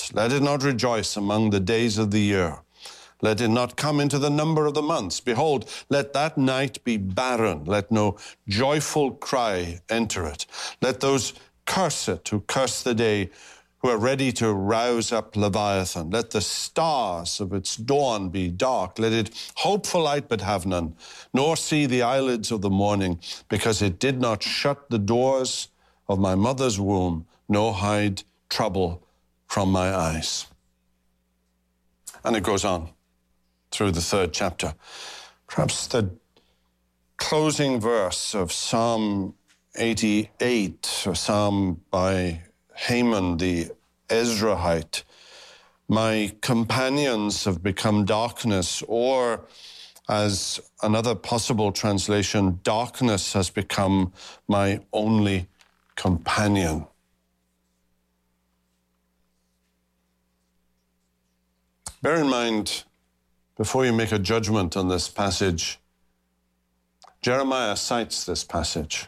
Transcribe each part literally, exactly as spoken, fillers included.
it. Let it not rejoice among the days of the year. Let it not come into the number of the months. Behold, let that night be barren. Let no joyful cry enter it. Let those curse it who curse the day, who are ready to rouse up Leviathan. Let the stars of its dawn be dark. Let it hope for light but have none, nor see the eyelids of the morning, because it did not shut the doors of my mother's womb, nor hide trouble from my eyes. And it goes on through the third chapter. Perhaps the closing verse of Psalm eighty-eight, a psalm by Haman the Ezrahite, my companions have become darkness, or as another possible translation, darkness has become my only companion. Bear in mind, before you make a judgment on this passage, Jeremiah cites this passage.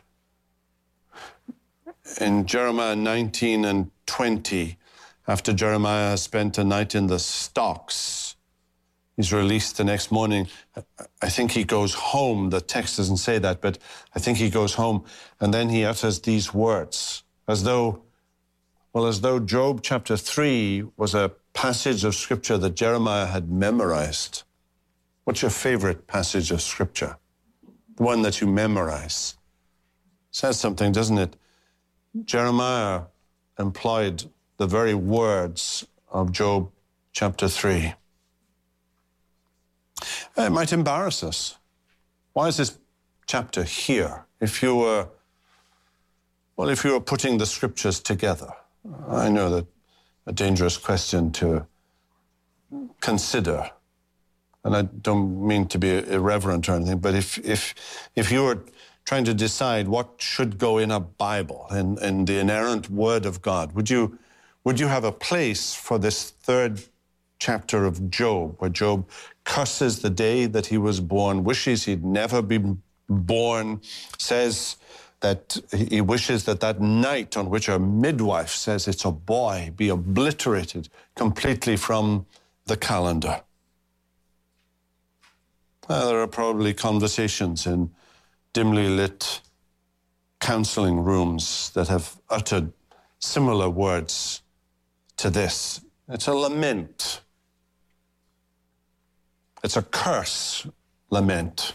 In Jeremiah nineteen and twenty, after Jeremiah spent a night in the stocks, he's released the next morning. I think he goes home. The text doesn't say that, but I think he goes home, and then he utters these words, as though, well, as though Job chapter three was a passage of Scripture that Jeremiah had memorized. What's your favorite passage of Scripture? The one that you memorize. Says something, doesn't it? Jeremiah employed the very words of Job chapter three. It might embarrass us. Why is this chapter here? If you were, well, if you were putting the Scriptures together, I know that a dangerous question to consider, and I don't mean to be irreverent or anything, but if if if you were trying to decide what should go in a Bible and, and the inerrant Word of God, would you would you have a place for this third chapter of Job, where Job curses the day that he was born, wishes he'd never been born, says that he wishes that that night on which a midwife says it's a boy be obliterated completely from the calendar? Uh, there are probably conversations in dimly lit counseling rooms that have uttered similar words to this. It's a lament. It's a curse lament.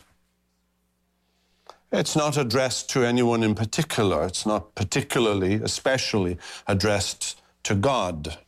It's not addressed to anyone in particular. It's not particularly, especially addressed to God.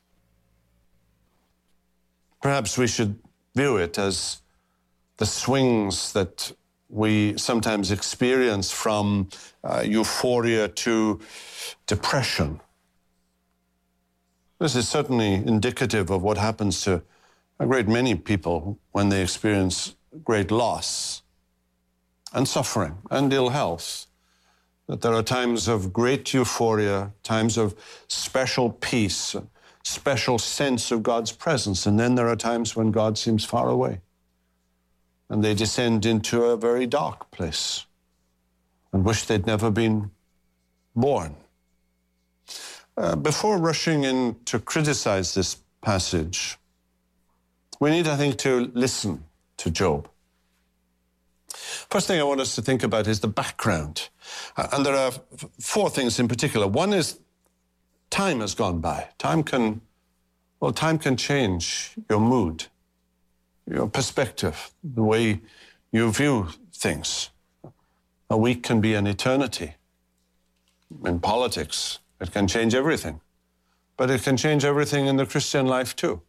Perhaps we should view it as the swings that we sometimes experience from uh, euphoria to depression. This is certainly indicative of what happens to a great many people when they experience great loss and suffering and ill health. That there are times of great euphoria, times of special peace, special sense of God's presence, and then there are times when God seems far away, and they descend into a very dark place and wish they'd never been born. Uh, before rushing in to criticize this passage, we need, I think, to listen to Job. First thing I want us to think about is the background. Uh, and there are f- four things in particular. One is time has gone by. Time can, well, time can change your mood, your perspective, the way you view things. A week can be an eternity. In politics, it can change everything. But it can change everything in the Christian life too.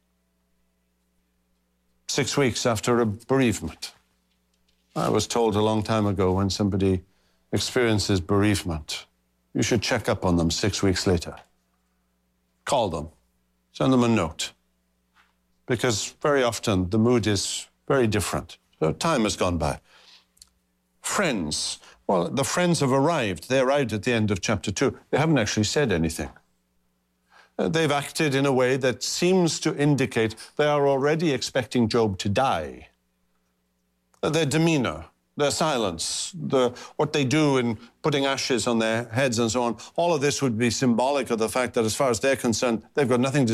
Six weeks after a bereavement. I was told a long time ago, when somebody experiences bereavement, you should check up on them six weeks later. Call them, send them a note, because very often the mood is very different. So time has gone by. Friends, well, the friends have arrived. They arrived at the end of chapter two. They haven't actually said anything. Uh, they've acted in a way that seems to indicate they are already expecting Job to die. Uh, their demeanor, their silence, the, what they do in putting ashes on their heads and so on, all of this would be symbolic of the fact that as far as they're concerned, they've got nothing to